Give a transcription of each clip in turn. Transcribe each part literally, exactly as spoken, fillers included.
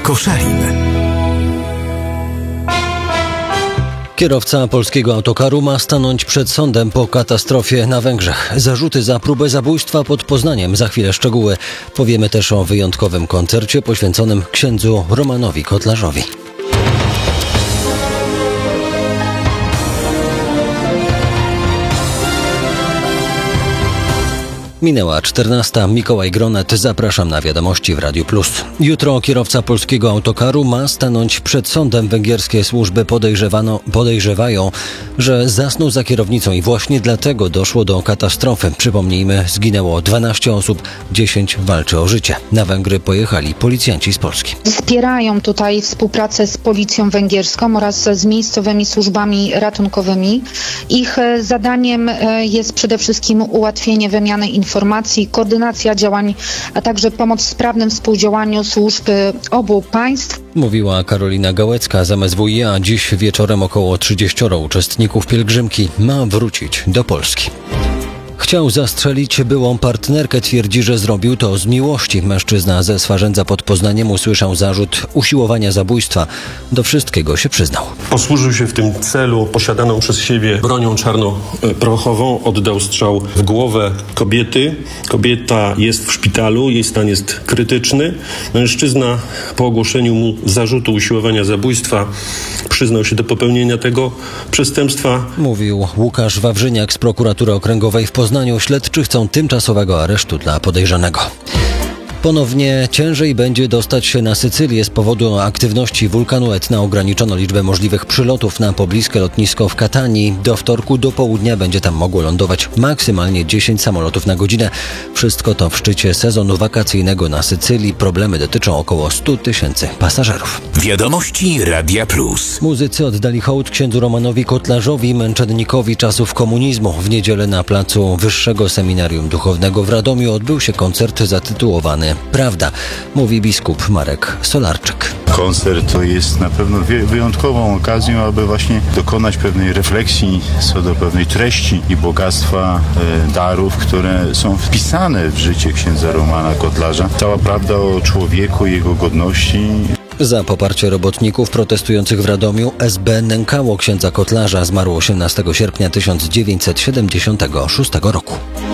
Koszalin. Kierowca polskiego autokaru ma stanąć przed sądem po katastrofie na Węgrzech. Zarzuty za próbę zabójstwa pod Poznaniem. Za chwilę szczegóły. Powiemy też o wyjątkowym koncercie poświęconym księdzu Romanowi Kotlarzowi. Minęła czternasta. Mikołaj Gronet. Zapraszam na wiadomości w Radiu Plus. Jutro kierowca polskiego autokaru ma stanąć przed sądem. Węgierskie służby podejrzewano, podejrzewają, że zasnął za kierownicą i właśnie dlatego doszło do katastrofy. Przypomnijmy, zginęło dwanaście osób, dziesięć walczy o życie. Na Węgry pojechali policjanci z Polski. Wspierają tutaj współpracę z policją węgierską oraz z miejscowymi służbami ratunkowymi. Ich zadaniem jest przede wszystkim ułatwienie wymiany informacji, informacji, koordynacja działań, a także pomoc w sprawnym współdziałaniu służb obu państw. Mówiła Karolina Gałecka z M S W i A. Dziś wieczorem około trzydzieścioro uczestników pielgrzymki ma wrócić do Polski. Chciał zastrzelić byłą partnerkę, twierdzi, że zrobił to z miłości. Mężczyzna ze Swarzędza pod Poznaniem usłyszał zarzut usiłowania zabójstwa. Do wszystkiego się przyznał. Posłużył się w tym celu posiadaną przez siebie bronią czarnoprochową, oddał strzał w głowę kobiety. Kobieta jest w szpitalu, jej stan jest krytyczny. Mężczyzna po ogłoszeniu mu zarzutu usiłowania zabójstwa przyznał się do popełnienia tego przestępstwa. Mówił Łukasz Wawrzyniak z Prokuratury Okręgowej w Poznaniu. Śledczy chcą tymczasowego aresztu dla podejrzanego. Ponownie ciężej będzie dostać się na Sycylię. Z powodu aktywności wulkanu Etna ograniczono liczbę możliwych przylotów na pobliskie lotnisko w Katanii. Do wtorku do południa będzie tam mogło lądować maksymalnie dziesięć samolotów na godzinę. Wszystko to w szczycie sezonu wakacyjnego na Sycylii. Problemy dotyczą około stu tysięcy pasażerów. Wiadomości Radia Plus. Muzycy oddali hołd księdzu Romanowi Kotlarzowi, męczennikowi czasów komunizmu. W niedzielę na placu Wyższego Seminarium Duchownego w Radomiu odbył się koncert zatytułowany Prawda, mówi biskup Marek Solarczyk. Koncert to jest na pewno wyjątkową okazją, aby właśnie dokonać pewnej refleksji co do pewnej treści i bogactwa e, darów, które są wpisane w życie księdza Romana Kotlarza. Cała prawda o człowieku, jego godności. Za poparcie robotników protestujących w Radomiu S B nękało księdza Kotlarza. Zmarł osiemnastego sierpnia tysiąc dziewięćset siedemdziesiątego szóstego roku.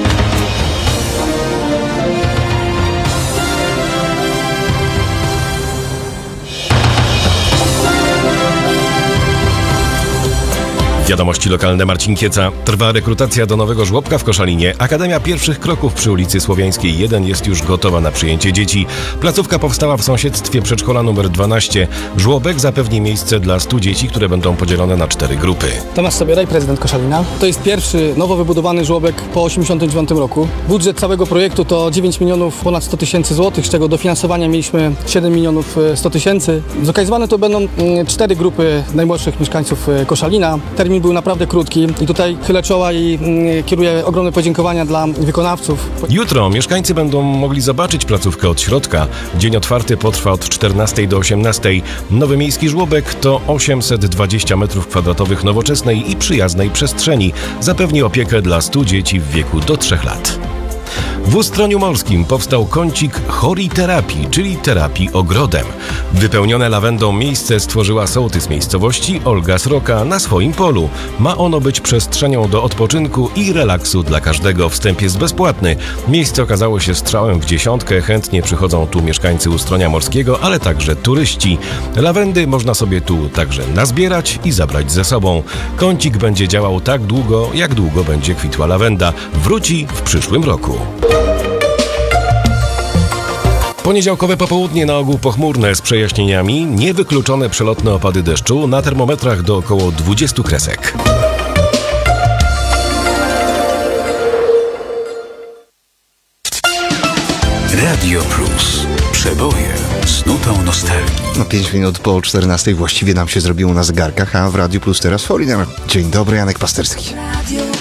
Wiadomości lokalne, Marcin Kieca. Trwa rekrutacja do nowego żłobka w Koszalinie. Akademia Pierwszych Kroków przy ulicy Słowiańskiej jeden jest już gotowa na przyjęcie dzieci. Placówka powstała w sąsiedztwie przedszkola numer dwanaście. Żłobek zapewni miejsce dla stu dzieci, które będą podzielone na cztery grupy. Tomasz Sobieraj, prezydent Koszalina. To jest pierwszy nowo wybudowany żłobek po osiemdziesiątym dziewiątym roku. Budżet całego projektu to dziewięć milionów ponad sto tysięcy złotych, z czego dofinansowania mieliśmy siedem milionów sto tysięcy. Zlokalizowane to będą cztery grupy najmłodszych mieszkańców Koszalina. Termin był naprawdę krótki i tutaj chylę czoła i mm, kieruję ogromne podziękowania dla wykonawców. Jutro mieszkańcy będą mogli zobaczyć placówkę od środka. Dzień otwarty potrwa od czternastej do osiemnastej. Nowy miejski żłobek to osiemset dwadzieścia metrów kwadratowych nowoczesnej i przyjaznej przestrzeni. Zapewni opiekę dla stu dzieci w wieku do trzech lat. W Ustroniu Morskim powstał kącik choriterapii, czyli terapii ogrodem. Wypełnione lawendą miejsce stworzyła sołtys miejscowości Olga Sroka na swoim polu. Ma ono być przestrzenią do odpoczynku i relaksu dla każdego. Wstęp jest bezpłatny. Miejsce okazało się strzałem w dziesiątkę. Chętnie przychodzą tu mieszkańcy Ustronia Morskiego, ale także turyści. Lawendy można sobie tu także nazbierać i zabrać ze sobą. Kącik będzie działał tak długo, jak długo będzie kwitła lawenda. Wróci w przyszłym roku. Poniedziałkowe popołudnie na ogół pochmurne z przejaśnieniami, niewykluczone przelotne opady deszczu, na termometrach do około dwudziestu kresek. Radio Plus. Przeboje z nutą nostalgii. No pięć minut po czternastej właściwie nam się zrobiło na zegarkach, a w Radiu Plus teraz Foreigner. Dzień dobry, Janek Pasterski.